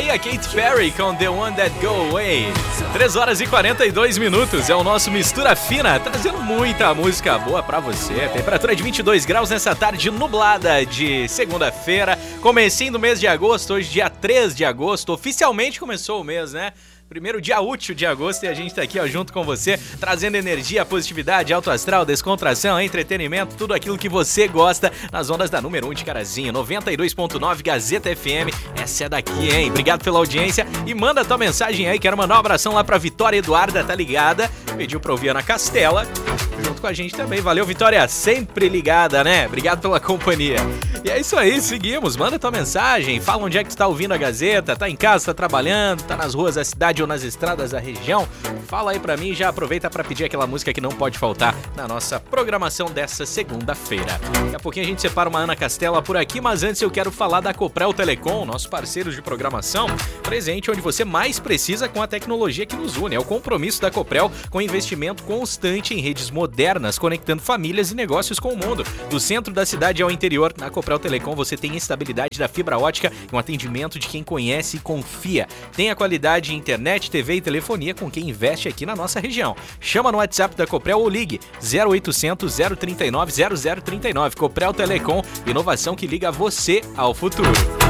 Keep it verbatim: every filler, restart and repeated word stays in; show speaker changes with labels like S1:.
S1: aí a Katy Perry com The One That Go Away. três horas e quarenta e dois minutos, é o nosso Mistura Fina, trazendo muita música boa pra você. Temperatura de vinte e dois graus nessa tarde nublada de segunda-feira. Comecinho do mês de agosto, hoje dia três de agosto. Oficialmente começou o mês, né? Primeiro dia útil de agosto e a gente tá aqui ó, junto com você, trazendo energia, positividade, alto astral, descontração, entretenimento, tudo aquilo que você gosta nas ondas da número um de Carazinho, noventa e dois ponto nove Gazeta F M. Essa é daqui, hein? Obrigado pela audiência e manda tua mensagem aí. Quero mandar um abração lá pra Vitória Eduarda, tá ligada? Pediu pra ouvir Ana Castela, junto com a gente também. Valeu, Vitória, sempre ligada, né? Obrigado pela companhia. E é isso aí, seguimos. Manda tua mensagem, fala onde é que tu tá ouvindo a Gazeta, tá em casa, tá trabalhando, tá nas ruas da cidade ou nas estradas da região. Fala aí pra mim e já aproveita pra pedir aquela música que não pode faltar na nossa programação dessa segunda-feira. Daqui a pouquinho a gente separa uma Ana Castela por aqui, mas antes eu quero falar da Coprel Telecom, nosso parceiro de programação, presente onde você mais precisa com a tecnologia que nos une. É o compromisso da Coprel com investimento constante em redes modernas, conectando famílias e negócios com o mundo. Do centro da cidade ao interior, na Coprel Telecom você tem a estabilidade da fibra ótica e um atendimento de quem conhece e confia. Tem a qualidade de internet, T V e telefonia com quem investe aqui na nossa região. Chama no WhatsApp da Coprel ou ligue zero oitocentos, zero trinta e nove, zero zero trinta e nove. Coprel Telecom, inovação que liga você ao futuro.